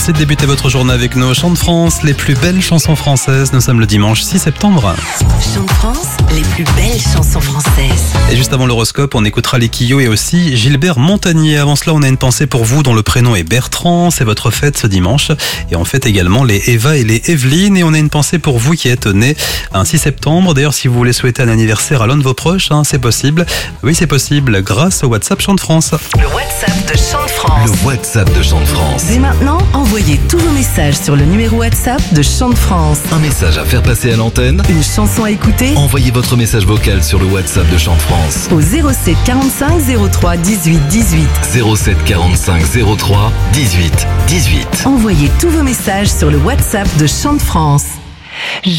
Merci de débuter votre journée avec nos Chants de France, les plus belles chansons françaises. Nous sommes le dimanche 6 septembre. Chants de France, les plus belles chansons françaises. Et juste avant l'horoscope, on écoutera les Kyo et aussi Gilbert Montagnier. Avant cela, on a une pensée pour vous dont le prénom est Bertrand. C'est votre fête ce dimanche. Et on fête également les Eva et les Evelyne. Et on a une pensée pour vous qui êtes né un 6 septembre. D'ailleurs, si vous voulez souhaiter un anniversaire à l'un de vos proches, c'est possible. Oui, c'est possible grâce au WhatsApp Chants de France. Le WhatsApp de Chants de France. Le WhatsApp de Chants de France. Dès maintenant, envoyez tous vos messages sur le numéro WhatsApp de Chants de France. Un message à faire passer à l'antenne. Une chanson à écouter. Envoyez votre message vocal sur le WhatsApp de Chants de France. Au 07 45 03 18 18. 07 45 03 18 18. Envoyez tous vos messages sur le WhatsApp de Chants de France.